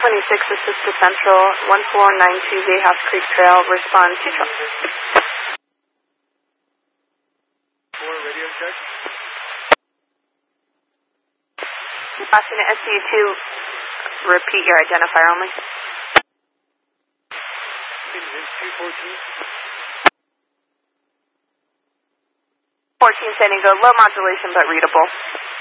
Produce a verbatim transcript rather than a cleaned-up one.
twenty-six, assist to Central, one four nine two Gatehouse Creek Trail, respond to truck. four, radio check. Boston S C U two, repeat your identifier only. two fourteen. fourteen, sending go, low modulation but readable.